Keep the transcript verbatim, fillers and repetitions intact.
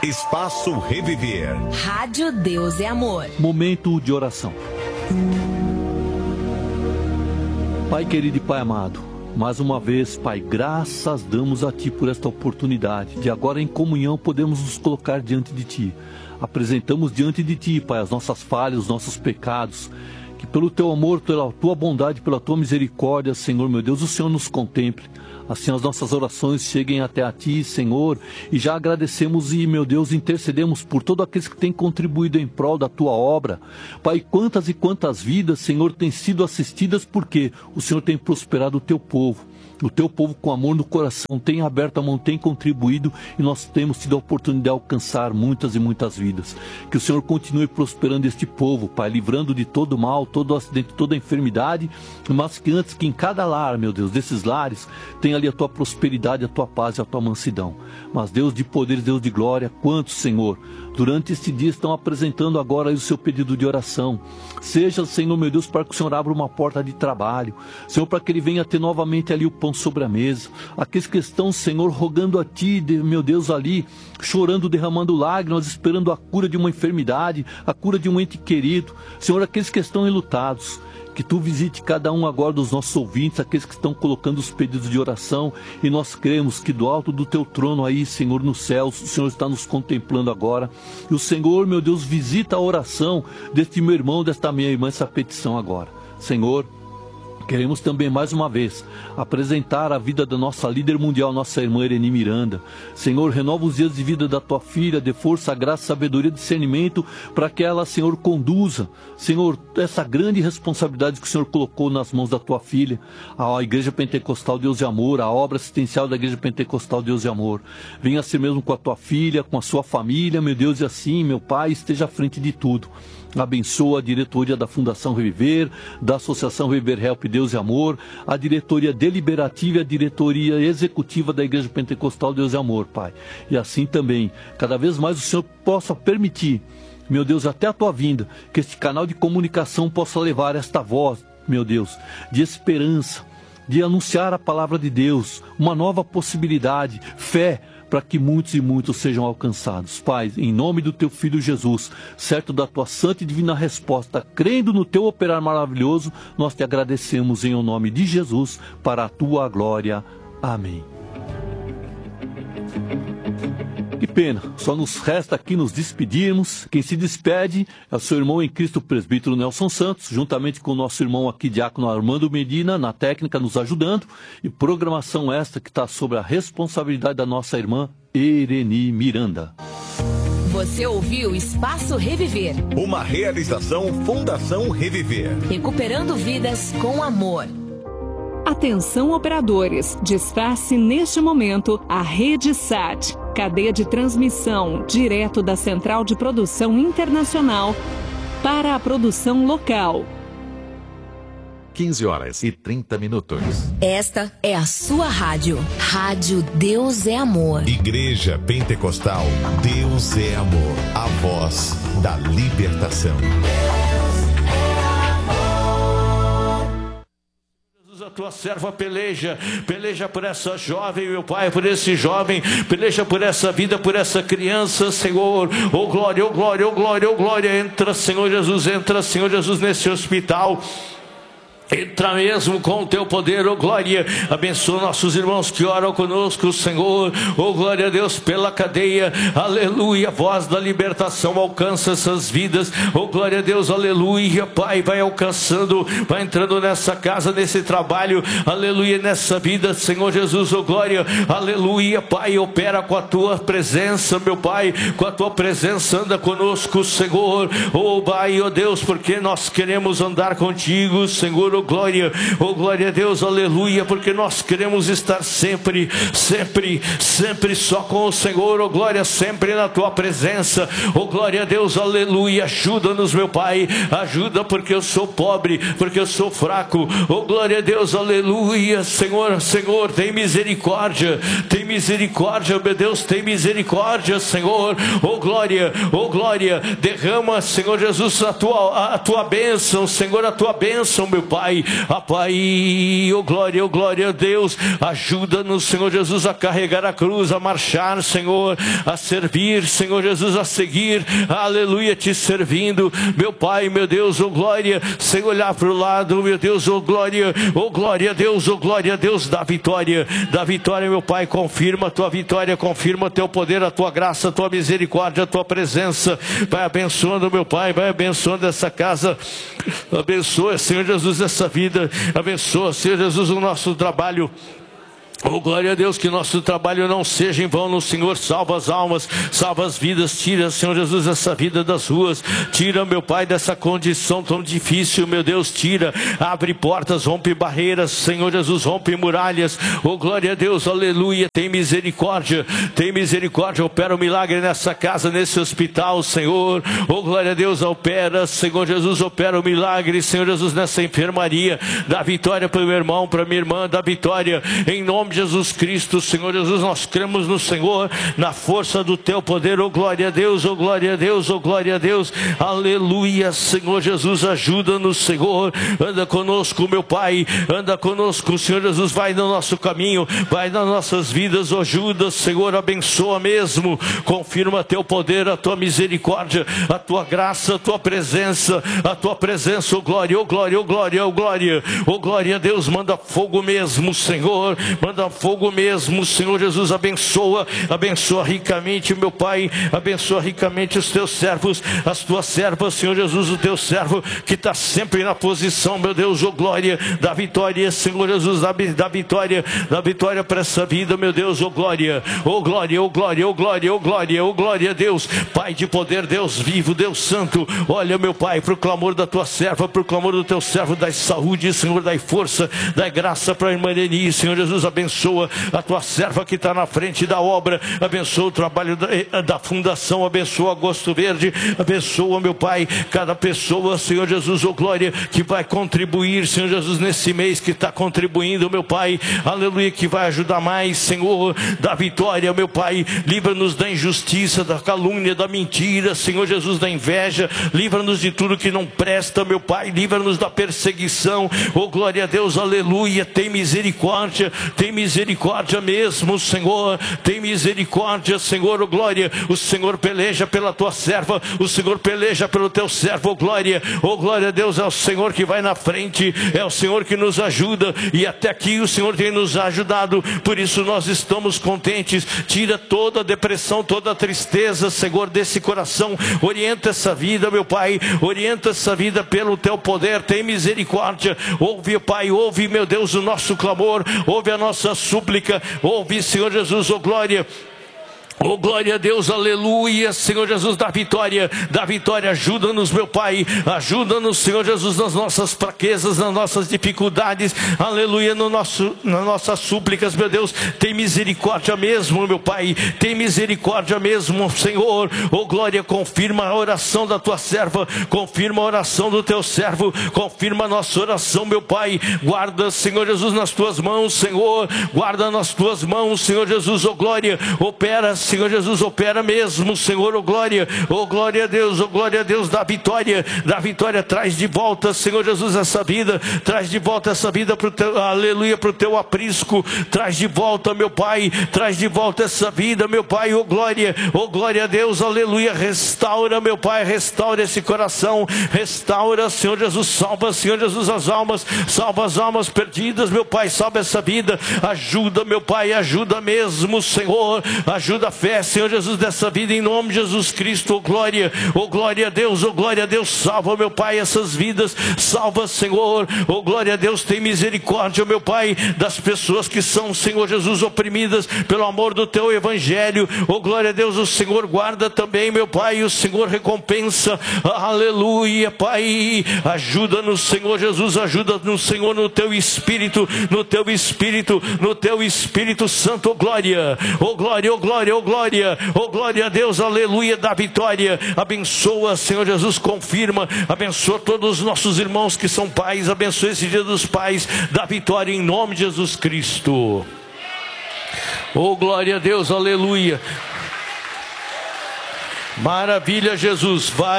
Espaço Reviver. Rádio Deus é Amor. Momento de oração. Pai querido e Pai amado, mais uma vez, Pai, graças damos a Ti por esta oportunidade de agora em comunhão podemos nos colocar diante de Ti. Apresentamos diante de Ti, Pai, as nossas falhas, os nossos pecados. Que pelo Teu amor, pela Tua bondade, pela Tua misericórdia, Senhor meu Deus, o Senhor nos contemple. Assim as nossas orações cheguem até a Ti, Senhor, e já agradecemos e, meu Deus, intercedemos por todos aqueles que têm contribuído em prol da Tua obra. Pai, quantas e quantas vidas, Senhor, têm sido assistidas porque o Senhor tem prosperado o Teu povo. O Teu povo com amor no coração tem aberto a mão, tem contribuído e nós temos tido a oportunidade de alcançar muitas e muitas vidas. Que o Senhor continue prosperando este povo, Pai, livrando de todo mal, todo acidente, toda enfermidade, mas que antes que em cada lar, meu Deus, desses lares, tenha ali a Tua prosperidade, a Tua paz e a Tua mansidão. Mas Deus de poder, Deus de glória, quantos, Senhor, durante este dia estão apresentando agora o seu pedido de oração. Seja, Senhor meu Deus, para que o Senhor abra uma porta de trabalho, Senhor, para que ele venha ter novamente ali o pão sobre a mesa. Aqueles que estão, Senhor, rogando a Ti, meu Deus, ali, chorando, derramando lágrimas, esperando a cura de uma enfermidade, a cura de um ente querido. Senhor, aqueles que estão enlutados, que Tu visite cada um agora dos nossos ouvintes, aqueles que estão colocando os pedidos de oração, e nós cremos que do alto do Teu trono aí, Senhor, nos céus, o Senhor está nos contemplando agora, e o Senhor, meu Deus, visita a oração deste meu irmão, desta minha irmã, essa petição agora. Senhor, queremos também mais uma vez apresentar a vida da nossa líder mundial, nossa irmã Ereni Miranda. Senhor, renova os dias de vida da Tua filha, dê força, graça, sabedoria, discernimento, para que ela, Senhor, conduza, Senhor, essa grande responsabilidade que o Senhor colocou nas mãos da Tua filha, a Igreja Pentecostal Deus e Amor, a obra assistencial da Igreja Pentecostal Deus e Amor. Venha ser mesmo com a Tua filha, com a sua família, meu Deus, e assim, meu Pai, esteja à frente de tudo. Abençoa a diretoria da Fundação Reviver, da Associação Reviver Help Deus e Amor, a diretoria deliberativa e a diretoria executiva da Igreja Pentecostal Deus e Amor, Pai. E assim também, cada vez mais o Senhor possa permitir, meu Deus, até a Tua vinda, que este canal de comunicação possa levar esta voz, meu Deus, de esperança, de anunciar a palavra de Deus, uma nova possibilidade, fé, para que muitos e muitos sejam alcançados. Pai, em nome do Teu Filho Jesus, certo da Tua santa e divina resposta, crendo no Teu operar maravilhoso, nós Te agradecemos em o nome de Jesus, para a Tua glória. Amém. Que pena, só nos resta aqui nos despedirmos. Quem se despede é o seu irmão em Cristo, presbítero Nelson Santos, juntamente com o nosso irmão aqui, diácono Armando Medina, na técnica, nos ajudando. E programação esta que está sobre a responsabilidade da nossa irmã Ereni Miranda. Você ouviu Espaço Reviver. Uma realização Fundação Reviver. Recuperando vidas com amor. Atenção operadores, desface neste momento a Rede Sat, cadeia de transmissão direto da Central de Produção Internacional para a produção local. quinze horas e trinta minutos. Esta é a sua rádio. Rádio Deus é Amor. Igreja Pentecostal Deus é Amor. A voz da libertação. A Tua serva peleja, peleja por essa jovem, meu Pai, por esse jovem, peleja por essa vida, por essa criança, Senhor. Oh glória, oh glória, oh glória, oh glória. Entra, Senhor Jesus, entra, Senhor Jesus, nesse hospital. Entra mesmo com o Teu poder, oh glória. Abençoa nossos irmãos que oram conosco, Senhor. Oh glória a Deus pela cadeia, aleluia. A voz da libertação alcança essas vidas, oh glória a Deus, aleluia. Pai, vai alcançando, vai entrando nessa casa, nesse trabalho, aleluia, nessa vida, Senhor Jesus, oh glória, aleluia. Pai, opera com a Tua presença, meu Pai, com a Tua presença, anda conosco, Senhor. Oh Pai, oh Deus, porque nós queremos andar contigo, Senhor. Oh glória, oh glória a Deus, aleluia, porque nós queremos estar sempre, sempre, sempre só com o Senhor, oh glória, sempre na Tua presença, oh glória a Deus, aleluia. Ajuda-nos, meu Pai, ajuda, porque eu sou pobre, porque eu sou fraco, oh glória a Deus, aleluia. Senhor, Senhor, tem misericórdia, tem misericórdia, meu Deus, tem misericórdia, Senhor, oh glória, oh glória. Derrama, Senhor Jesus, a Tua, a Tua bênção, Senhor, a Tua bênção, meu Pai. Pai, a Pai, oh glória, oh glória a Deus, ajuda-nos, Senhor Jesus, a carregar a cruz, a marchar, Senhor, a servir, Senhor Jesus, a seguir, aleluia, te servindo, meu Pai, meu Deus, oh glória, sem olhar para o lado, meu Deus, oh glória, oh glória a Deus, oh glória a Deus, da vitória, da vitória, meu Pai, confirma a tua vitória, confirma o teu poder, a tua graça, a tua misericórdia, a tua presença, vai abençoando, meu Pai, vai abençoando essa casa, abençoa, Senhor Jesus, essa vida, abençoa, Senhor Jesus, o nosso trabalho. Oh glória a Deus, que nosso trabalho não seja em vão no Senhor, salva as almas, salva as vidas, tira, Senhor Jesus, essa vida das ruas, tira, meu Pai, dessa condição tão difícil, meu Deus, tira, abre portas, rompe barreiras, Senhor Jesus, rompe muralhas, oh glória a Deus, aleluia, tem misericórdia, tem misericórdia, opera um milagre nessa casa, nesse hospital, Senhor, oh glória a Deus, opera, Senhor Jesus, opera um milagre, Senhor Jesus, nessa enfermaria, dá vitória para o meu irmão, para minha irmã, dá vitória, em nome de Jesus Cristo, Senhor Jesus, nós cremos no Senhor, na força do teu poder, oh glória a Deus, oh glória a Deus, oh glória a Deus, aleluia, Senhor Jesus, ajuda-nos, Senhor, anda conosco, meu Pai, anda conosco, Senhor Jesus, vai no nosso caminho, vai nas nossas vidas, oh ajuda, Senhor, abençoa mesmo, confirma teu poder, a tua misericórdia, a tua graça, a tua presença, a tua presença, oh glória, oh glória, oh glória, oh glória, oh glória a Deus, manda fogo mesmo, Senhor, manda fogo mesmo, Senhor Jesus, abençoa, abençoa ricamente, meu Pai, abençoa ricamente os teus servos, as tuas servas, Senhor Jesus, o teu servo que está sempre na posição, meu Deus, oh glória, da vitória, Senhor Jesus, da, da vitória, da vitória para essa vida, meu Deus, oh glória, oh glória, oh glória, oh glória, oh glória, oh glória a Deus, Pai de poder, Deus vivo, Deus santo, olha, meu Pai, para o clamor da tua serva, para o clamor do teu servo, dai saúde, Senhor, dai força, dai graça para a irmã Denise, Senhor Jesus, abençoa abençoa a tua serva que está na frente da obra, abençoa o trabalho da, da fundação, abençoa Agosto Verde, abençoa, meu Pai, cada pessoa, Senhor Jesus, oh glória, que vai contribuir, Senhor Jesus, nesse mês que está contribuindo, meu Pai, aleluia, que vai ajudar mais, Senhor, da vitória, meu Pai, livra-nos da injustiça, da calúnia, da mentira, Senhor Jesus, da inveja, livra-nos de tudo que não presta, meu Pai, livra-nos da perseguição, oh glória a Deus, aleluia, tem misericórdia, tem misericórdia mesmo, Senhor, tem misericórdia, Senhor, oh glória, o Senhor peleja pela tua serva, o Senhor peleja pelo teu servo, oh glória, oh glória a Deus, é o Senhor que vai na frente, é o Senhor que nos ajuda, e até aqui o Senhor tem nos ajudado, por isso nós estamos contentes, tira toda a depressão, toda a tristeza, Senhor, desse coração, orienta essa vida, meu Pai, orienta essa vida pelo teu poder, tem misericórdia, ouve, Pai, ouve, meu Deus, o nosso clamor, ouve a nossa súplica, ouve, Senhor Jesus, oh glória, oh glória a Deus, aleluia, Senhor Jesus, da vitória, da vitória, ajuda-nos, meu Pai, ajuda-nos, Senhor Jesus, nas nossas fraquezas, nas nossas dificuldades, aleluia, no nosso, nas nossas súplicas, meu Deus, tem misericórdia mesmo, meu Pai, tem misericórdia mesmo, Senhor, oh glória, confirma a oração da tua serva, confirma a oração do teu servo, confirma a nossa oração, meu Pai, guarda, Senhor Jesus, nas tuas mãos, Senhor, guarda nas tuas mãos, Senhor Jesus, oh glória, opera, Senhor Jesus, opera mesmo, Senhor, oh glória, oh glória a Deus, oh glória a Deus, da vitória, da vitória, traz de volta, Senhor Jesus, essa vida, traz de volta essa vida para o teu, aleluia, para o teu aprisco, traz de volta, meu Pai, traz de volta essa vida, meu Pai, oh glória, oh glória a Deus, aleluia, restaura, meu Pai, restaura esse coração, restaura, Senhor Jesus, salva, Senhor Jesus, as almas, salva as almas perdidas, meu Pai, salva essa vida, ajuda, meu Pai, ajuda mesmo, Senhor, ajuda a fé, Senhor Jesus, dessa vida, em nome de Jesus Cristo, oh glória, oh glória a Deus, oh glória a Deus, salva, meu Pai, essas vidas, salva, Senhor, oh glória a Deus, tem misericórdia, meu Pai, das pessoas que são, Senhor Jesus, oprimidas pelo amor do teu evangelho, oh glória a Deus, o Senhor guarda também, meu Pai, o Senhor recompensa, aleluia, Pai, ajuda-nos, Senhor Jesus, ajuda-nos, Senhor, no teu Espírito, no teu Espírito, no teu Espírito Santo, oh glória, oh glória, oh glória, oh glória, oh glória a Deus, aleluia, da vitória, abençoa, Senhor Jesus, confirma, abençoa todos os nossos irmãos que são pais, abençoa esse dia dos pais, da vitória, em nome de Jesus Cristo, oh glória a Deus, aleluia, maravilha, Jesus, vai.